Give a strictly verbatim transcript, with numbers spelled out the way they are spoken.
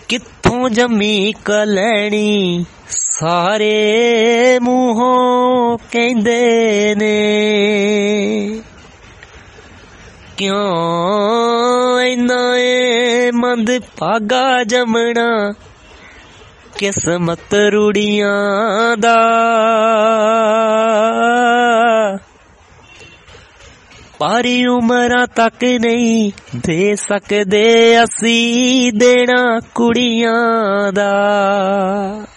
कित्थों जम्मी कलैनी सारे मूहों कहंदे ने क्यों इन्ना ए मंद भागा जमना किस्मत रूड़ियां दा पारी उमरां तक नहीं दे सकदे असी देना कुड़ियां दा।